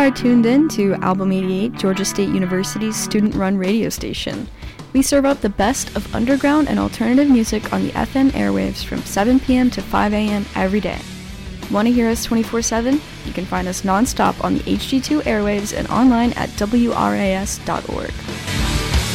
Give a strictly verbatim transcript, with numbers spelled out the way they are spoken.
are tuned in to Album eighty-eight, Georgia State University's student-run radio station. We serve up the best of underground and alternative music on the F M airwaves from seven p.m. to five a.m. every day. Want to hear us twenty-four seven? You can find us non-stop on the H G two airwaves and online at W R A S dot org.